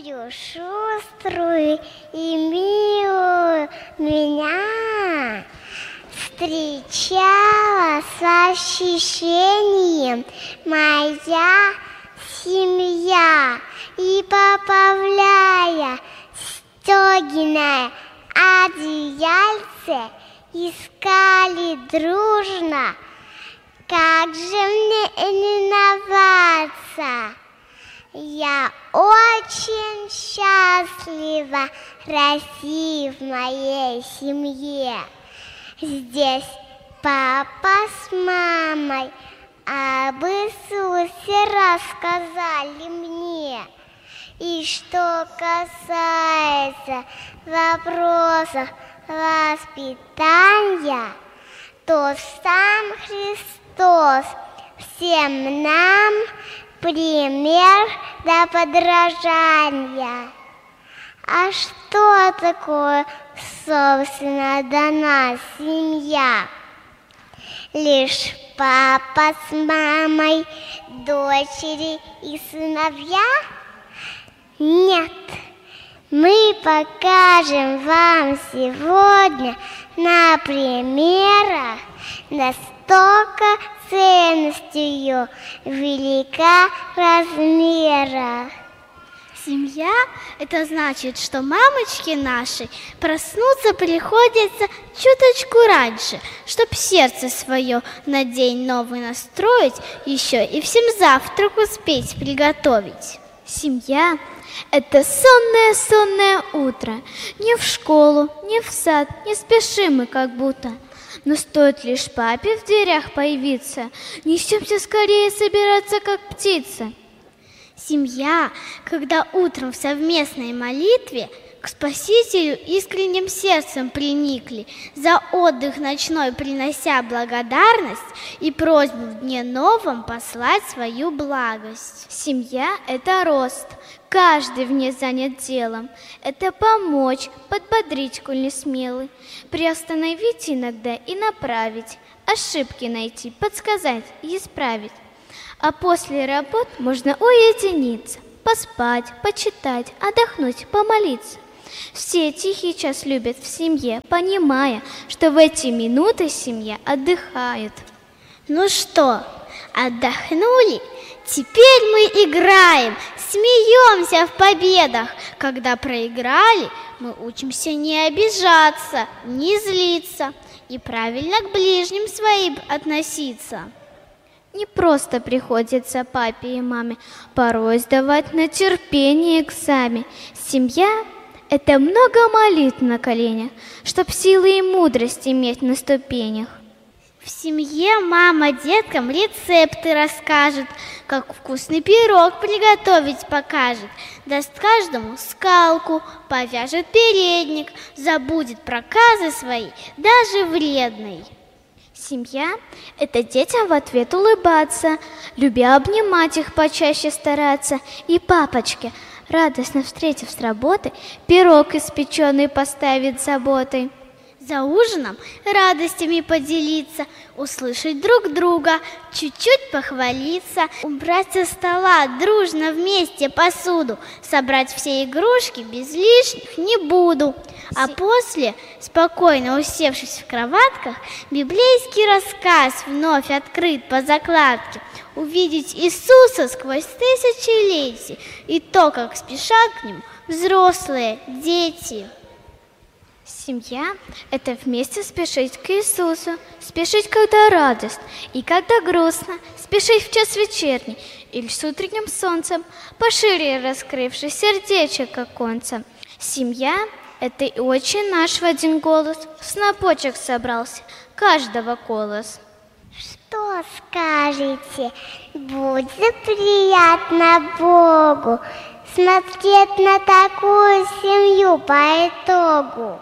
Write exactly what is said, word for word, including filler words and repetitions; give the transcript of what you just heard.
Такую шуструю и милую меня встречала с восхищением моя семья, и, поправляя стёгиное одеяльце, искали дружно, как же мне именоваться. Я очень счастлива расти в моей семье. Здесь папа с мамой об Иисусе рассказали мне. И что касается вопросов воспитания, то сам Христос всем нам пример для подражания. А что такое, собственно, дана семья? Лишь папа с мамой, дочери и сыновья? Нет, мы покажем вам сегодня на примерах, настолько ценностью велика размера. Семья – это значит, что мамочки наши проснуться приходится чуточку раньше, чтоб сердце свое на день новый настроить, еще и всем завтрак успеть приготовить. Семья – это сонное-сонное утро. Не в школу, не в сад, не спешим мы как будто. Но стоит лишь папе в дверях появиться, несемся скорее собираться, как птица. Семья, когда утром в совместной молитве к Спасителю искренним сердцем приникли, за отдых ночной принося благодарность и просьбу в дне новом послать свою благость. Семья – это рост, каждый в ней занят делом. Это помочь, подбодрить, коль не смелый, приостановить иногда и направить, ошибки найти, подсказать и исправить. А после работ можно уединиться, поспать, почитать, отдохнуть, помолиться. Все тихий час любят в семье, понимая, что в эти минуты семья отдыхает. Ну что, отдохнули? Теперь мы играем, смеемся в победах. Когда проиграли, мы учимся не обижаться, не злиться и правильно к ближним своим относиться. Не просто приходится папе и маме порой сдавать на терпение экзамен. Семья – это много молитв на коленях, чтоб силы и мудрость иметь на ступенях. В семье мама деткам рецепты расскажет, как вкусный пирог приготовить покажет, даст каждому скалку, повяжет передник, забудет проказы свои, даже вредный. Семья – это детям в ответ улыбаться, любя обнимать их почаще стараться, и папочке, радостно встретив с работы, пирог испеченный поставить с заботой. За ужином радостями поделиться, услышать друг друга, чуть-чуть похвалиться, убрать со стола дружно вместе посуду, собрать все игрушки без лишних не буду. А после, спокойно усевшись в кроватках, библейский рассказ вновь открыт по закладке, увидеть Иисуса сквозь тысячелетий и то, как спешат к Нему взрослые, дети. Семья – это вместе спешить к Иисусу, спешить, когда радостно и когда грустно, спешить в час вечерний или с утренним солнцем, пошире раскрывшись сердечек оконцем. Семья – это и Отче наш в один голос, в снопочек собрался, каждого голос. Что скажете? Будет приятно Богу смотреть на такую семью по итогу.